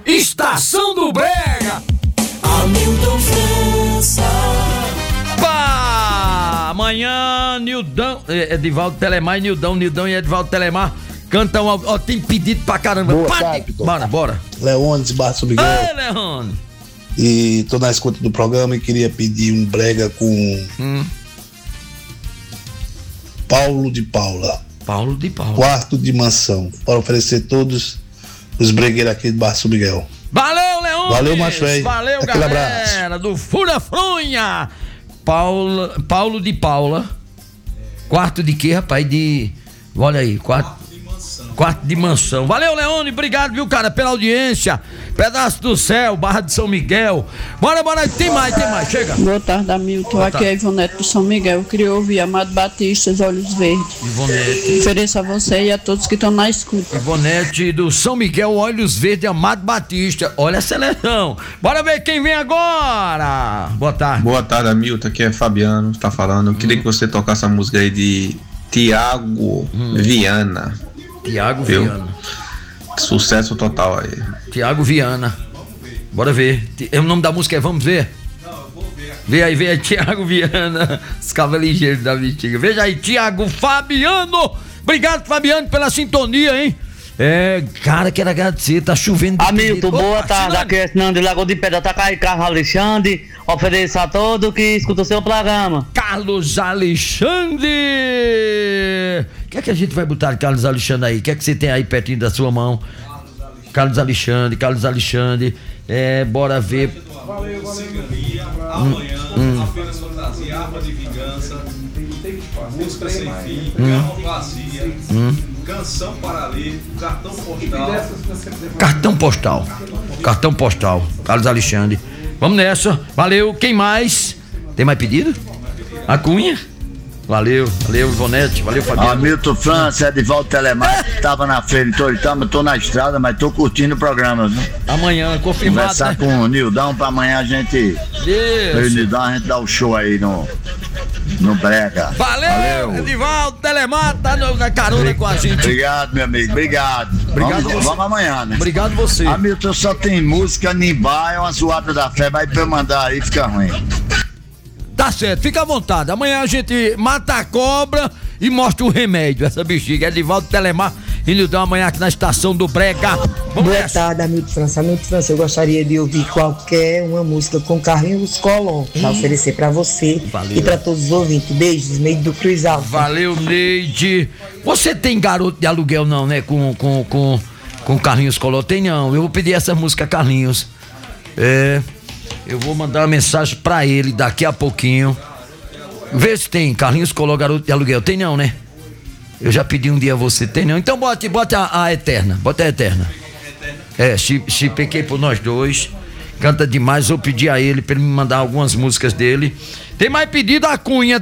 Estação do Brega. Hamilton França. Pá! Amanhã, Nildão, Edivaldo Telemar e Nildão e Edivaldo Telemar cantam, ó, tem pedido pra caramba. Boa tarde, Bora. Leônidas Barra Miguel. Ei, Leone. E tô na escuta do programa e queria pedir um brega com Paulo de Paula. Quarto de mansão, para oferecer todos os bregueiros aqui de Barra Miguel. Valeu, Leone. Valeu, macho velho. Valeu, aquele galera abraço. do Fura Frunha. Paulo de Paula. Quarto de quê, rapaz? Olha aí, quarto de mansão. Valeu, Leone, obrigado, viu, cara, pela audiência. Pedaço do céu, Barra de São Miguel. Bora, tem mais, chega. Boa tarde, Hamilton. Aqui é a Ivonete do São Miguel. Eu queria ouvir Amado Batista, Olhos Verdes. Ivonete. Ofereço a você e a todos que estão na escuta. Ivonete do São Miguel, Olhos Verdes, Amado Batista. Olha a seleção. Bora ver quem vem agora. Boa tarde. Boa tarde, Hamilton. Aqui é Fabiano, tá falando. Eu queria que você tocasse a música aí de Tiago Viana. Tiago Viana. Sucesso total aí. Tiago Viana. Bora ver. O nome da música é Vamos Ver? Não, eu vou ver. Vê aí, Tiago Viana. Os cabos ligeiros da bexiga. Veja aí, Tiago Fabiano. Obrigado, Fabiano, pela sintonia, hein? Cara, quero agradecer, tá chovendo. Hamilton, boa tarde, aqui é Nando de Lagoa de Pedra, tá aí Carlos Alexandre, ofereço a todo que escuta o seu programa. Carlos Alexandre! O que é que a gente vai botar de Carlos Alexandre aí? O que é que você tem aí pertinho da sua mão? Carlos Alexandre. Bora ver. Valeu. Amanhã, apenas fantasia, arma de vingança, música sem fim, garrafa vazia, canção para ler, cartão postal, Carlos Alexandre. Vamos nessa, valeu. Quem mais? Tem mais pedido? A Cunha? Valeu, Ivonete, valeu, Fabiano. Hamilton França, Edivaldo Telemar, tava na feira em Toritama, tô na estrada, mas tô curtindo o programa, viu? Amanhã, confirmado, conversar, né? Com o Nildão, pra amanhã a gente... O Nildão, a gente dá o show aí no Brega. Valeu. Edivaldo Telemar, tá na carona com a gente. Obrigado, meu amigo, obrigado vamos amanhã, né? Obrigado você. Hamilton, só tem música, Nimbá, é uma zoada da fé, vai pra eu mandar aí, fica ruim. Tá certo, fica à vontade. Amanhã a gente mata a cobra e mostra o remédio. Essa bexiga. Edivaldo Telemar e Nildão amanhã aqui na Estação do Brega. Boa tarde, Hamilton França. Eu gostaria de ouvir qualquer uma música com Carlinhos Colón pra oferecer pra você. Valeu. E pra todos os ouvintes. Beijos, Neide do Cruz Alta. Valeu, Neide. Você tem garoto de aluguel não, né? Com Carlinhos Colón? Tem não. Eu vou pedir essa música, Carlinhos. Eu vou mandar uma mensagem pra ele daqui a pouquinho. Vê se tem Carlinhos Colón, garoto de aluguel. Tem não, né? Eu já pedi um dia a você. Tem não? Então bota a Eterna. Bota a Eterna. Se pequei por nós dois. Canta demais. Vou pedir a ele pra ele me mandar algumas músicas dele. Tem mais pedido a Cunha.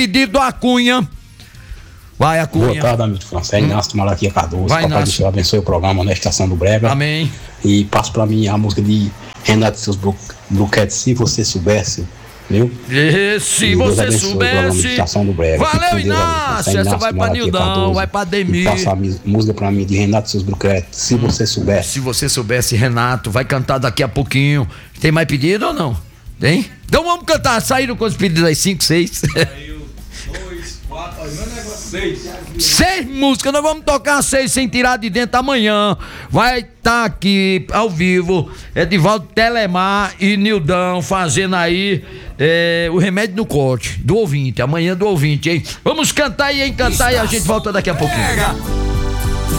Vai, a Cunha. Boa tarde, Hamilton França. É Inácio Malaquia Cardoso. Vai, Papai do Céu abençoe o programa na Estação do Brega. Amém. E passo pra mim a música de Renato e seus Bruquetes, Se Você Soubesse, viu? Se você soubesse. Valeu, Inácio. Essa vai pra Nildão, vai pra Ademir. Passa a música pra mim de Renato e seus Bruquetes, Se Você Soubesse. Se você soubesse, Renato, vai cantar daqui a pouquinho. Tem mais pedido ou não? Tem? Então vamos cantar. Saíram com os pedidos aí, 5, 6. Saiu 2, 4, 6 músicas. Nós vamos tocar 6 sem tirar de dentro amanhã. Vai estar aqui ao vivo Edivaldo Telemar e Nildão fazendo aí o remédio no corte do ouvinte. Amanhã do ouvinte, hein? Vamos cantar aí, hein? Cantar e a gente volta daqui a pouquinho.